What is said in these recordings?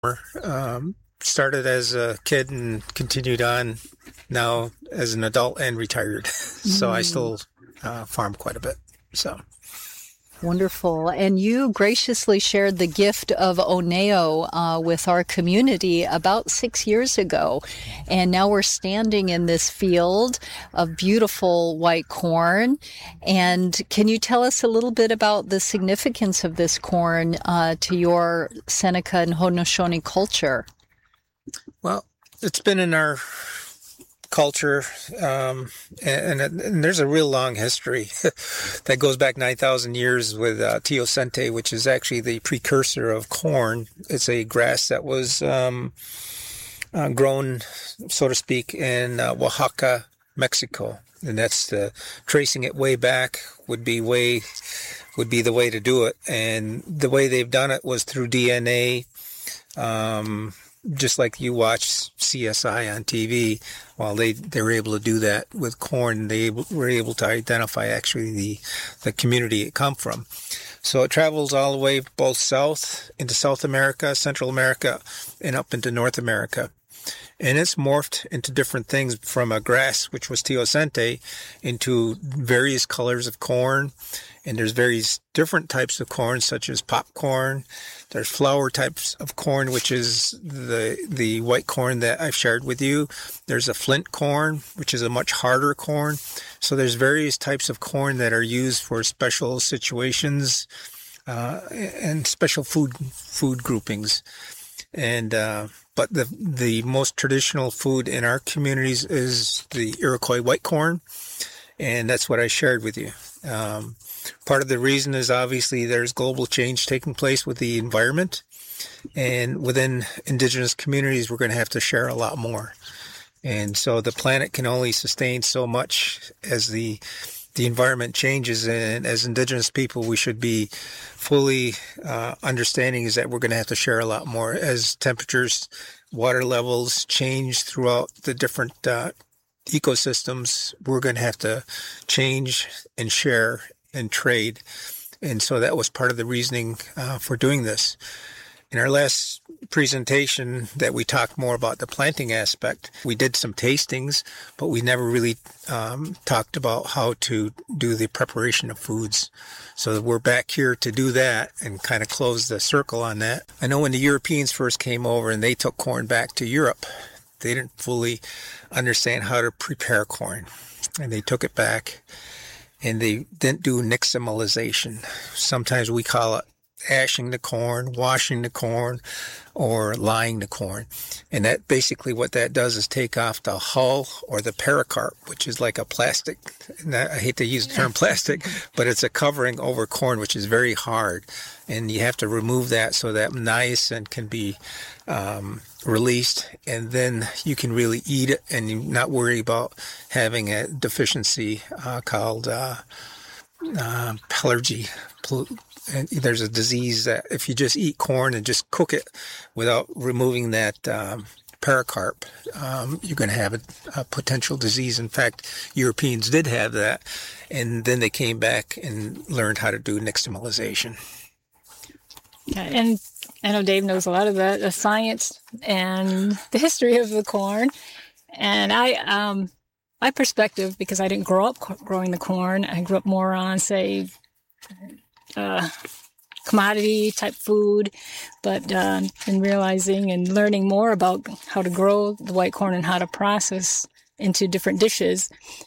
Started as a kid and continued on now as an adult and retired. So I still farm quite a bit. So Wonderful. And you graciously shared the gift of Oneo with our community about 6 years ago. And now we're standing in this field of beautiful white corn. And can you tell us a little bit about the significance of this corn to your Seneca and Haudenosaunee culture? Well, it's been in our culture, and there's a real long history that goes back 9,000 years with teosinte, which is actually the precursor of corn. It's a grass that was grown, so to speak, in Oaxaca, Mexico, and that's tracing it way back would be the way to do it. And the way they've done it was through DNA. Just like you watch CSI on TV, well, they were able to do that with corn. They were able to identify actually the community it come from. So it travels all the way both south into South America, Central America, and up into North America. And it's morphed into different things from a grass, which was teosinte, into various colors of corn. And there's various different types of corn, such as popcorn. There's flour types of corn, which is the white corn that I've shared with you. There's a flint corn, which is a much harder corn. So there's various types of corn that are used for special situations and special food groupings. And but the most traditional food in our communities is the Iroquois white corn, and that's what I shared with you. Part of the reason is obviously there's global change taking place with the environment, and within indigenous communities, we're going to have to share a lot more. And so the planet can only sustain so much as the environment changes, and as indigenous people, we should be fully understanding is that we're going to have to share a lot more as temperatures, water levels change throughout the different ecosystems. We're going to have to change and share and trade. And so that was part of the reasoning for doing this. In our last presentation that we talked more about the planting aspect, we did some tastings, but we never really talked about how to do the preparation of foods. So we're back here to do that and kind of close the circle on that. I know when the Europeans first came over and they took corn back to Europe, they didn't fully understand how to prepare corn. And they took it back and they didn't do nixtamalization. Sometimes we call it ashing the corn, washing the corn, or lying the corn. And that basically what that does is take off the hull or the pericarp, which is like a plastic. And I hate to use the term plastic, but it's a covering over corn, which is very hard. And you have to remove that so that niacin can be released, and then you can really eat it and you not worry about having a deficiency called pelargy. And there's a disease that if you just eat corn and just cook it without removing that pericarp, you're going to have a potential disease. In fact, Europeans did have that, and then they came back and learned how to do nixtamalization. Yeah, and I know Dave knows a lot of the science and the history of the corn. And my perspective, because I didn't grow up growing the corn, I grew up more on, say, commodity type food, but in realizing and learning more about how to grow the white corn and how to process into different dishes,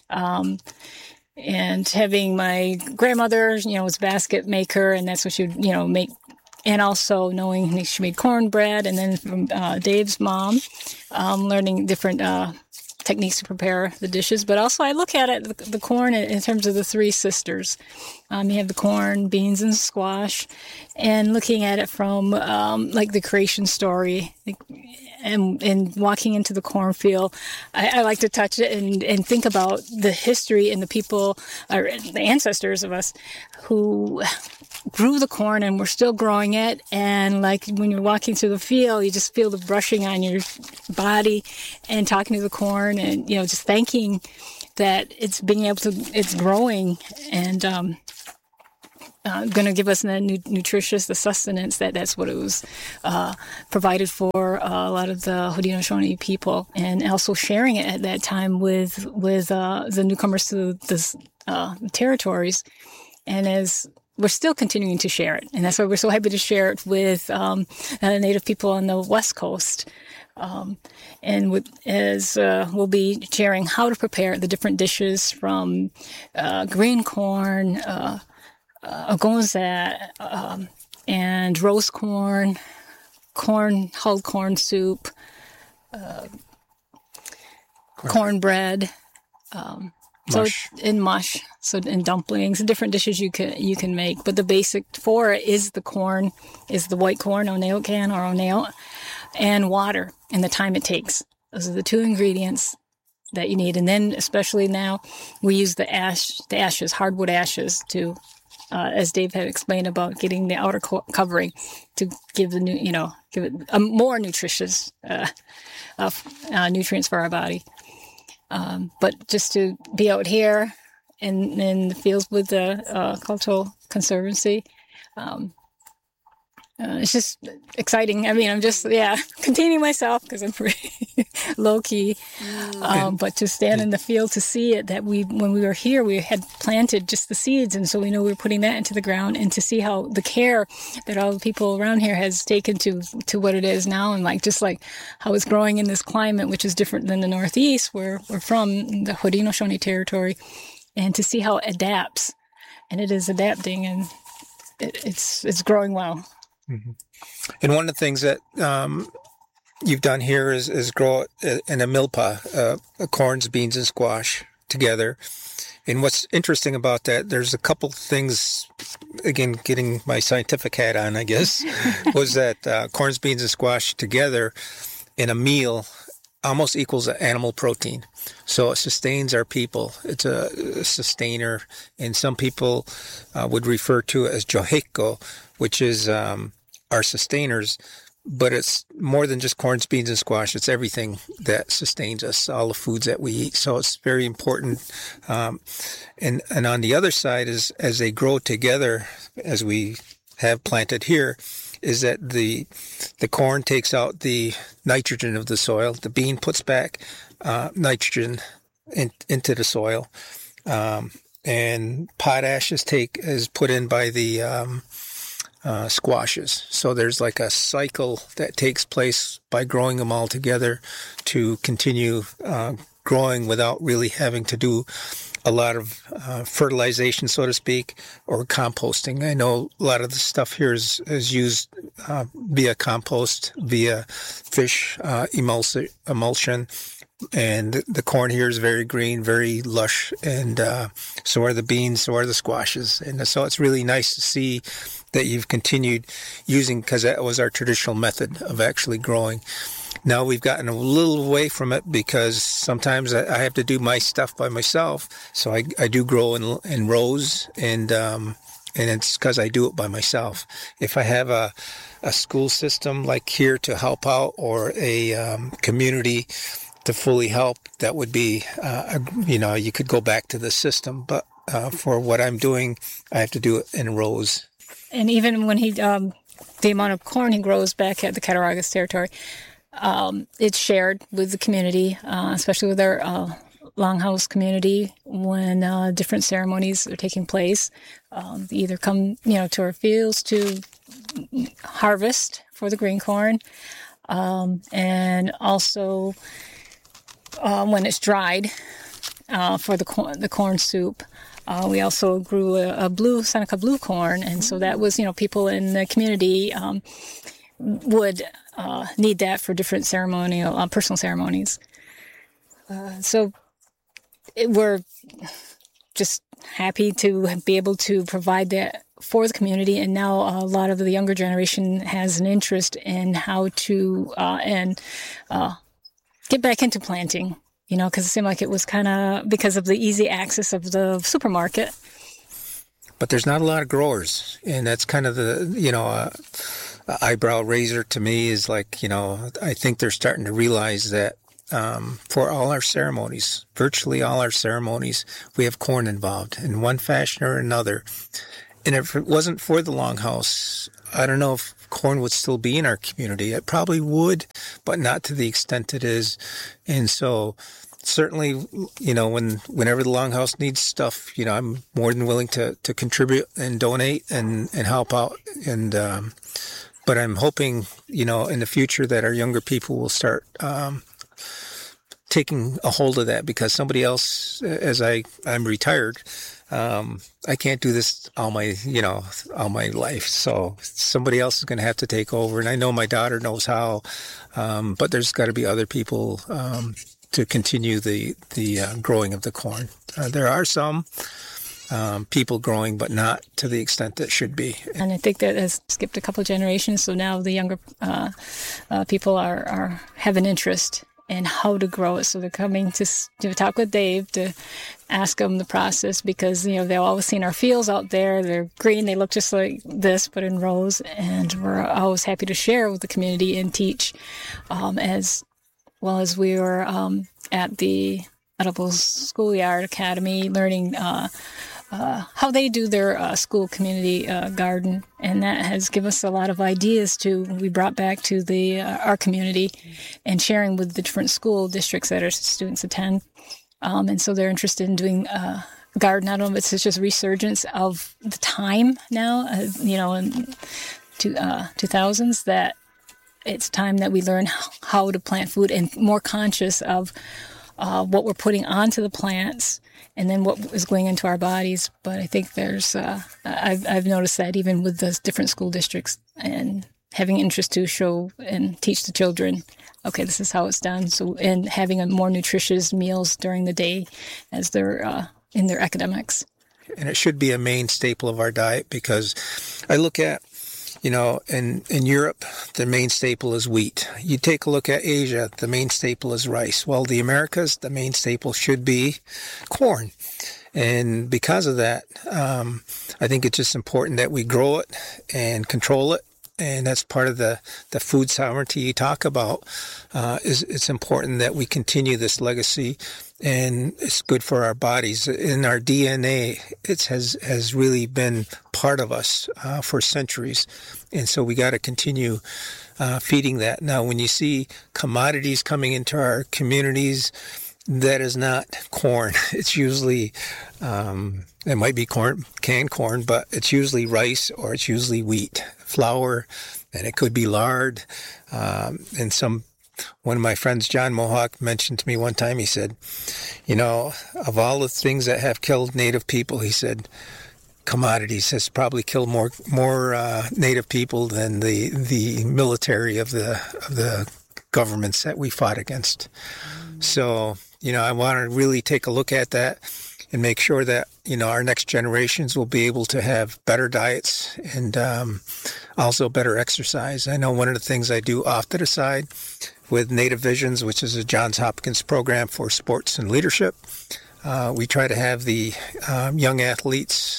and having my grandmother, was a basket maker, and that's what she would, make, and also knowing she made cornbread, and then from Dave's mom, learning different techniques to prepare the dishes. But also I look at it, the corn, in terms of the three sisters. You have the corn, beans, and squash, and looking at it from like the creation story, and walking into the cornfield. I like to touch it and think about the history and the people, or the ancestors of us, who grew the corn and we're still growing it. And like when you're walking through the field, you just feel the brushing on your body and talking to the corn and, just thanking that it's growing. And going to give us the nutritious, the sustenance. That's what it was provided for a lot of the Haudenosaunee people, and also sharing it at that time with the newcomers to the territories. And as we're still continuing to share it, and that's why we're so happy to share it with Native people on the West Coast. And we'll be sharing how to prepare the different dishes from green corn, agonza, and roast corn, hulled corn soup, cornbread, mush. mush, and dumplings, and different dishes you can make. But the basic for it is the corn, is the white corn, oneo can or oneo, and water, and the time it takes. Those are the two ingredients that you need. And then, especially now, we use the ashes, hardwood ashes, to, as Dave had explained about getting the outer covering to give give it a more nutritious nutrients for our body. But just to be out here in the fields with the Cultural Conservancy, it's just exciting. I mean, I'm just, containing myself because I'm pretty low key. But to stand in the field to see it, that when we were here, we had planted just the seeds. And so we know we were putting that into the ground, and to see how the care that all the people around here has taken to what it is now. And just how it's growing in this climate, which is different than the Northeast, where we're from, the Haudenosaunee territory, and to see how it adapts. And it is adapting, and it's growing well. Mm-hmm. And one of the things that you've done here is grow in a milpa, corns, beans, and squash together. And what's interesting about that, there's a couple things, again, getting my scientific hat on, I guess, was that corns, beans, and squash together in a meal almost equals animal protein. So it sustains our people. It's a sustainer. And some people would refer to it as joheko, which is our sustainers. But it's more than just corns, beans, and squash. It's everything that sustains us, all the foods that we eat. So it's very important. And on the other side is, as they grow together, as we have planted here, is that the corn takes out the nitrogen of the soil. The bean puts back nitrogen into the soil. And potash is put in by the squashes. So there's like a cycle that takes place by growing them all together to continue growing without really having to do a lot of fertilization, so to speak, or composting. I know a lot of the stuff here is used via compost, via fish emulsion. And the corn here is very green, very lush, and so are the beans, so are the squashes. And so it's really nice to see that you've continued using, because that was our traditional method of actually growing. Now we've gotten a little away from it because sometimes I have to do my stuff by myself. So I do grow in rows, and it's because I do it by myself. If I have a school system like here to help out, or a community to fully help, that would be, you could go back to the system. But for what I'm doing, I have to do it in rows. And even when the amount of corn he grows back at the Cattaraugus territory, it's shared with the community, especially with our Longhouse community, when different ceremonies are taking place. They either come, to our fields to harvest for the green corn, and also when it's dried for the corn soup. We also grew a Seneca blue corn, and so that was, people in the community would need that for different ceremonial, personal ceremonies. So we're just happy to be able to provide that for the community, and now a lot of the younger generation has an interest in how to get back into planting. Because it seemed like it was kind of because of the easy access of the supermarket. But there's not a lot of growers, and that's kind of the, eyebrow raiser to me is like, I think they're starting to realize that for all our ceremonies, virtually all our ceremonies, we have corn involved in one fashion or another. And if it wasn't for the Longhouse, I don't know if corn would still be in our community. It probably would, but not to the extent it is. And so certainly, whenever the Longhouse needs stuff, I'm more than willing to contribute and donate and help out. And but I'm hoping, in the future that our younger people will start taking a hold of that, because somebody else, as I'm retired, I can't do this all my life. So somebody else is going to have to take over. And I know my daughter knows how, but there's got to be other people to continue the growing of the corn. There are some people growing, but not to the extent that should be. And I think that has skipped a couple of generations. So now the younger people have an interest in how to grow it. So they're coming to talk with Dave to ask him the process, because, they've always seen our fields out there. They're green. They look just like this, but in rows. And we're always happy to share with the community and teach, as well as we were at the Edibles Schoolyard Academy learning how they do their school community garden, and that has given us a lot of ideas we brought back to our community and sharing with the different school districts that our students attend. And so they're interested in doing garden. I don't know if it's just resurgence of the time now, in 2000s, that it's time that we learn how to plant food and more conscious of what we're putting onto the plants and then what is going into our bodies. But I think there's, I've noticed that even with the different school districts, and having interest to show and teach the children, okay, this is how it's done. So, and having a more nutritious meals during the day as they're in their academics. And it should be a main staple of our diet, because I look at, in Europe, the main staple is wheat. You take a look at Asia, the main staple is rice. Well, the Americas, the main staple should be corn. And because of that, I think it's just important that we grow it and control it. And that's part of the food sovereignty you talk about. It's important that we continue this legacy, and it's good for our bodies. In our DNA, it has really been part of us for centuries. And so we got to continue feeding that. Now, when you see commodities coming into our communities, that is not corn. It's usually, it might be canned corn, but it's usually rice, or it's usually wheat, flour, and it could be lard. One of my friends, John Mohawk, mentioned to me one time, he said, of all the things that have killed Native people, he said, commodities has probably killed more Native people than the military of the governments that we fought against. So, I want to really take a look at that and make sure that, our next generations will be able to have better diets and also better exercise. I know one of the things I do off to the side with Native Visions, which is a Johns Hopkins program for sports and leadership, we try to have the young athletes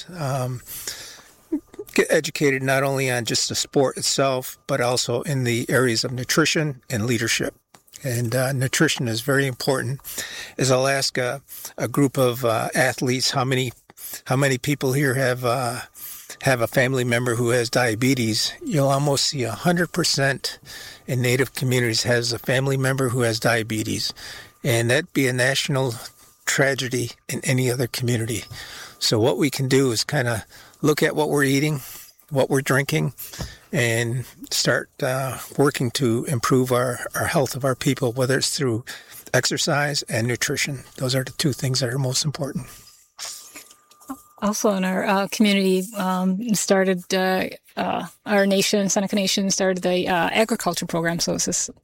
get educated not only on just the sport itself, but also in the areas of nutrition and leadership. And nutrition is very important. As I'll ask a group of athletes, how many people here have a family member who has diabetes? You'll almost see 100% in Native communities has a family member who has diabetes, and that'd be a national tragedy in any other community. So what we can do is kind of look at what we're eating, what we're drinking, and start working to improve our health of our people, whether it's through exercise and nutrition. Those are the two things that are most important. Also in our community, started our nation, Seneca Nation, started the agriculture program. So it's this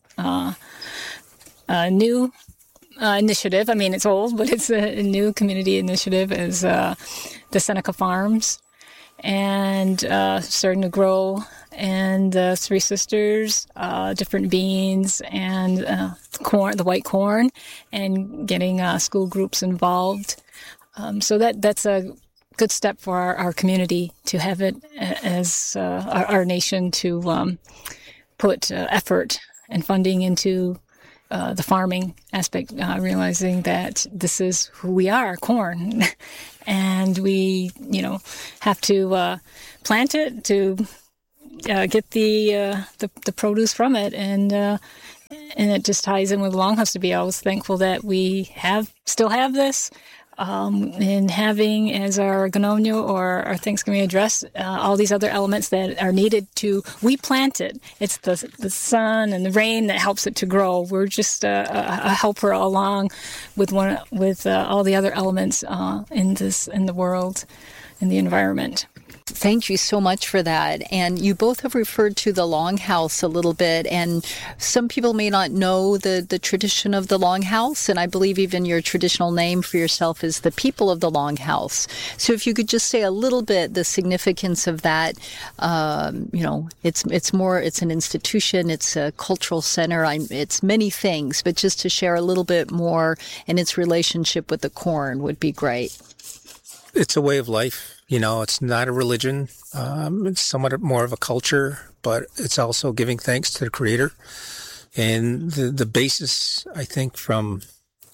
new initiative. I mean, it's old, but it's a new community initiative, is the Seneca Farms, and starting to grow. And the Three Sisters, different beans, and corn, the white corn, and getting school groups involved. So that's a good step for our community to have it as our nation to put effort and funding into the farming aspect, realizing that this is who we are, corn, and we, have to plant it to get the produce from it, and it just ties in with Longhouse to be always thankful that we still have this. And having as our Gononyo or our Thanksgiving address, all these other elements that are needed we plant it. It's the sun and the rain that helps it to grow. We're just a helper along with all the other elements in the world, in the environment. Thank you so much for that. And you both have referred to the Longhouse a little bit, and some people may not know the tradition of the Longhouse, and I believe even your traditional name for yourself is the People of the Longhouse. So if you could just say a little bit the significance of that, it's an institution, it's a cultural center, it's many things, but just to share a little bit more in its relationship with the corn would be great. It's a way of life. It's not a religion. It's somewhat more of a culture, but it's also giving thanks to the Creator. And the basis, I think, from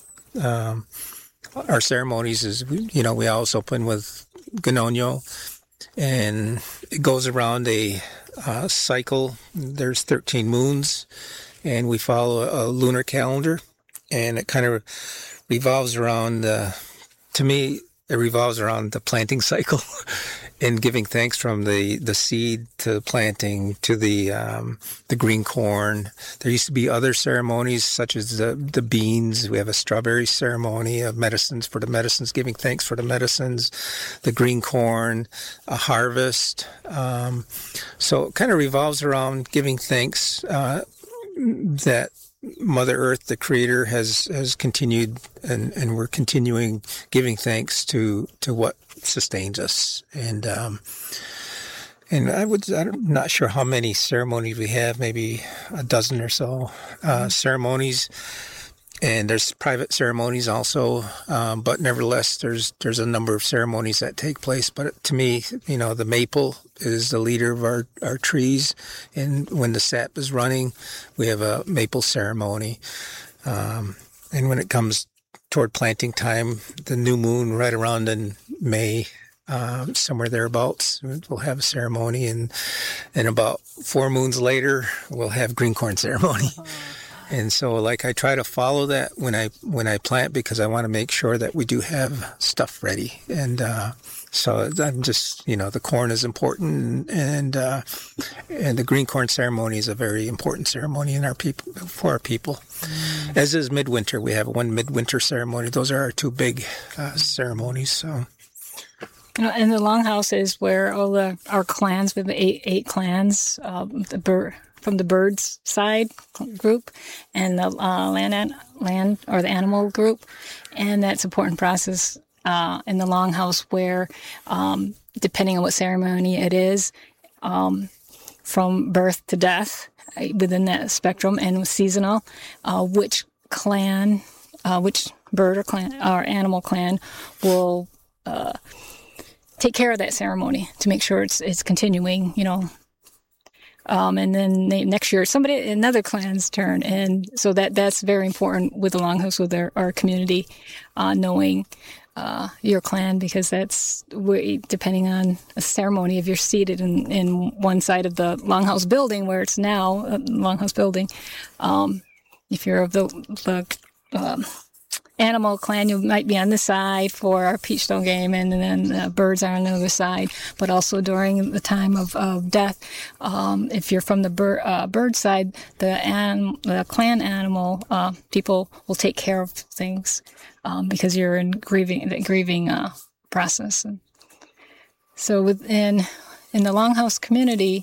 our ceremonies is, we always open with Gononyo, and it goes around a cycle. There's 13 moons, and we follow a lunar calendar, and it kind of revolves around, to me, it revolves around the planting cycle and giving thanks from the seed to planting to the green corn. There used to be other ceremonies such as the beans. We have a strawberry ceremony of medicines for the medicines, giving thanks for the medicines, the green corn, a harvest. So it kind of revolves around giving thanks that Mother Earth, the Creator, has continued, and we're continuing giving thanks to what sustains us. And I'm not sure how many ceremonies we have, maybe a dozen or so ceremonies. And there's private ceremonies also, but nevertheless, there's a number of ceremonies that take place. But to me, the maple is the leader of our trees, and when the sap is running, we have a maple ceremony. And when it comes toward planting time, the new moon right around in May, somewhere thereabouts, we'll have a ceremony, and about 4 moons later, we'll have green corn ceremony. And so, I try to follow that when I plant, because I want to make sure that we do have stuff ready. And so I'm just, the corn is important, and the green corn ceremony is a very important ceremony for our people. As is midwinter. We have one midwinter ceremony. Those are our two big ceremonies. So. And the Longhouse is where all our clans, we have eight clans, from the birds side group and the land or the animal group, and that's an important process in the Longhouse where, depending on what ceremony it is, from birth to death within that spectrum, and seasonal, which clan, which bird or clan or animal clan will take care of that ceremony to make sure it's continuing, and then next year, another clan's turn. And so that's very important with the Longhouse, with our community, knowing your clan, because that's depending on a ceremony. If you're seated in one side of the Longhouse building, where it's now a Longhouse building, if you're of the animal clan, you might be on the side for our Peachstone game, and then birds are on the other side. But also during the time of death, if you're from the bird side, the clan animal people will take care of things because you're in the grieving process. And so in the Longhouse community,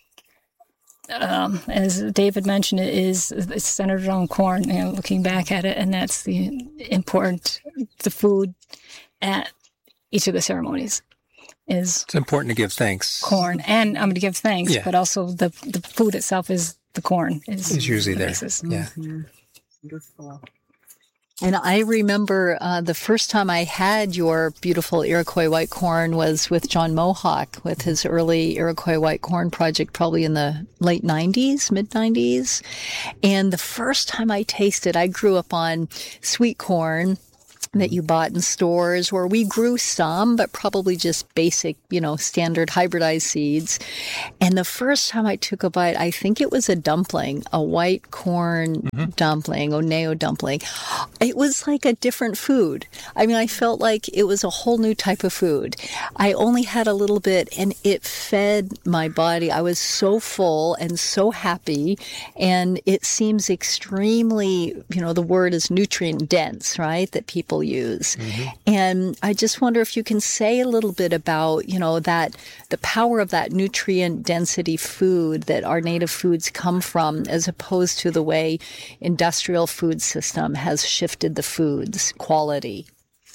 as David mentioned, it's centered around corn, looking back at it, and that's the food at each of the ceremonies it's important to give thanks. Corn, and I'm going to give thanks, but also the food itself is the corn. Is usually there. Basis. Yeah. Mm-hmm. Wonderful. And I remember the first time I had your beautiful Iroquois white corn was with John Mohawk with his early Iroquois white corn project, probably in the late 90s, mid 90s. And the first time I tasted, I grew up on sweet corn that you bought in stores, where we grew some, but probably just basic, standard hybridized seeds. And the first time I took a bite, I think it was a dumpling, a white corn dumpling, Oneo dumpling. It was like a different food. I mean, I felt like it was a whole new type of food. I only had a little bit and it fed my body. I was so full and so happy. And it seems extremely, the word is nutrient dense, right? That people use. And I just wonder if you can say a little bit about, that the power of that nutrient density food that our native foods come from, as opposed to the way industrial food system has shifted the food's quality.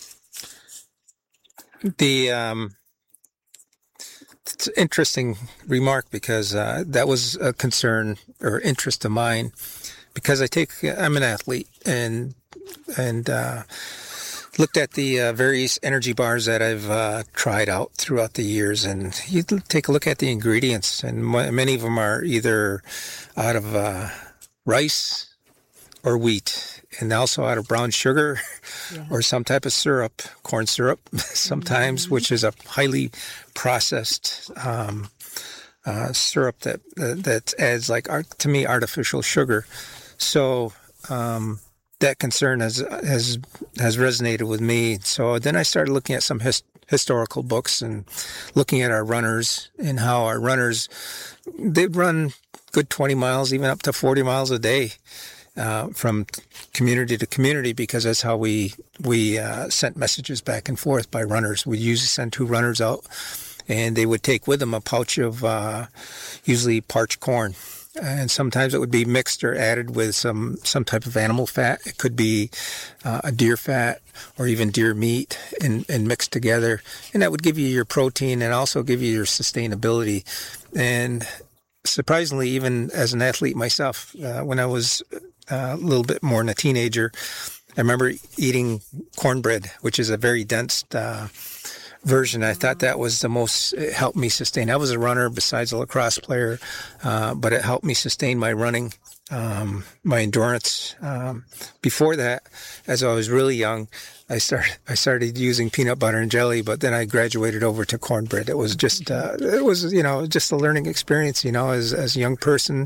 It's an interesting remark because that was a concern or interest of mine because I'm an athlete and looked at the various energy bars that I've tried out throughout the years, and you take a look at the ingredients, and many of them are either out of rice or wheat, and also out of brown sugar or some type of syrup, corn syrup sometimes, which is a highly processed syrup that adds, to me, artificial sugar. So that concern has resonated with me. So then I started looking at some historical books and looking at our runners and how our runners, they'd run good 20 miles, even up to 40 miles a day, from community to community, because that's how we sent messages back and forth by runners. We usually send 2 runners out, and they would take with them a pouch of usually parched corn. And sometimes it would be mixed or added with some type of animal fat. It could be a deer fat or even deer meat and mixed together. And that would give you your protein and also give you your sustainability. And surprisingly, even as an athlete myself, when I was a little bit more than a teenager, I remember eating cornbread, which is a very dense version. I thought that was it helped me sustain. I was a runner besides a lacrosse player, but it helped me sustain my running, my endurance. Before that, as I was really young, I started using peanut butter and jelly, but then I graduated over to cornbread. It was just, just a learning experience, as a young person.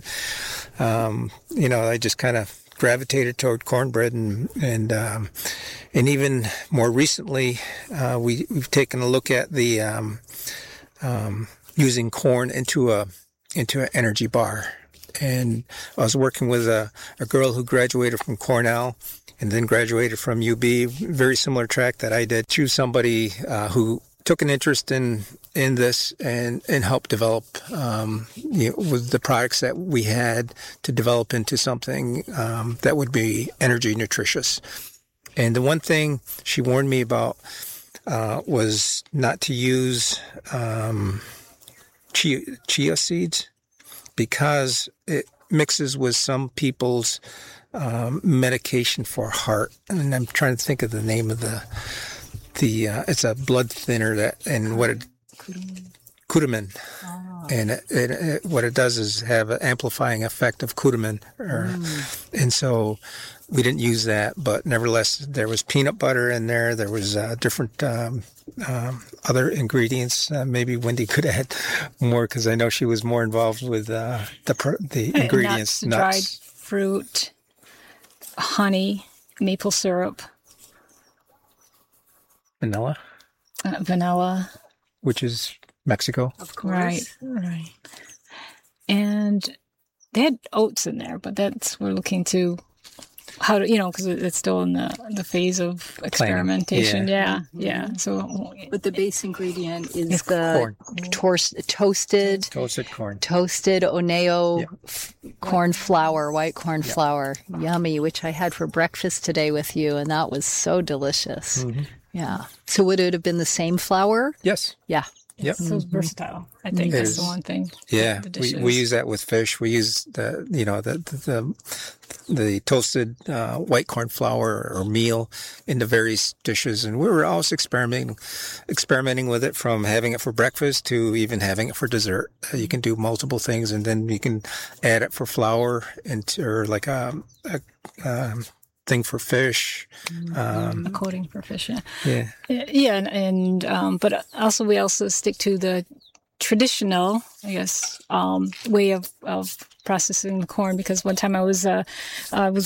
I just kind of gravitated toward cornbread, and even more recently, we've taken a look at the using corn into an energy bar. And I was working with a girl who graduated from Cornell and then graduated from UB, very similar track that I did, to somebody who took an interest in this and helped develop with the products that we had to develop into something that would be energy nutritious. And the one thing she warned me about was not to use chia seeds, because it mixes with some people's medication for heart. And I'm trying to think of the name of it's a blood thinner Coumadin. Oh. And what it does is have an amplifying effect of Coumadin. And so we didn't use that, but nevertheless, there was peanut butter in there. There was different other ingredients. Maybe Wendy could add more, because I know she was more involved with the ingredients. Nuts, dried fruit, honey, maple syrup. Vanilla. Which is Mexico. Of course. Right. And they had oats in there, but we're looking to how to, because it's still in the phase of experimentation. Yeah. So, but the base ingredient is the toasted corn, toasted Oneo corn flour, white corn flour. Yummy, which I had for breakfast today with you, and that was so delicious. Mm-hmm. Yeah. So would it have been the same flour? Yes. Yeah. Yep. So it's versatile. I think It that's is. the one thing. Yeah, The we dishes. use that with fish. We use the toasted white corn flour or meal into various dishes, and we were always experimenting with it, from having it for breakfast to even having it for dessert. You can do multiple things, and then you can add it for flour or like a thing for fish. A coating for fish. Yeah. Yeah. Yeah, but also we also stick to the traditional, I guess, way of processing the corn, because one time I was